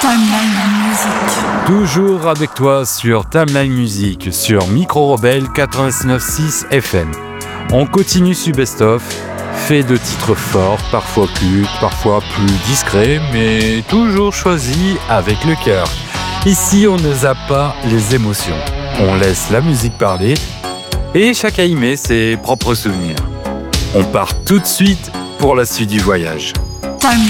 Timeline Music. Toujours avec toi sur Timeline Music, sur Micro Rebelle 89.6 FM. On continue sur Best Of, fait de titres forts, parfois cultes, parfois plus discrets, mais toujours choisis avec le cœur. Ici, on ne zappe pas les émotions. On laisse la musique parler et chacun y met ses propres souvenirs. On part tout de suite pour la suite du voyage. Timeline